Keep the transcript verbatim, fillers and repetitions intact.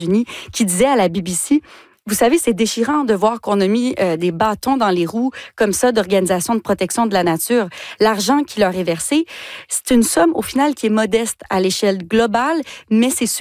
États-Unis qui disait à la B B C: vous savez, c'est déchirant de voir qu'on a mis euh, des bâtons dans les roues comme ça d'organisations de protection de la nature. L'argent qui leur est versé, c'est une somme au final qui est modeste à l'échelle globale, mais c'est